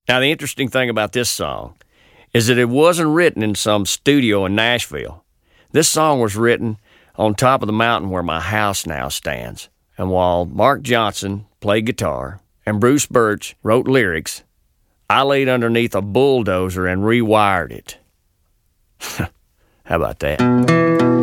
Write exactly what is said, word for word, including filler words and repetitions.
Now, the interesting thing about this song is that it wasn't written in some studio in Nashville. This song was written on top of the mountain where my house now stands. And while Mark Johnson played guitar and Bruce Birch wrote lyrics, I laid underneath a bulldozer and rewired it. How about that?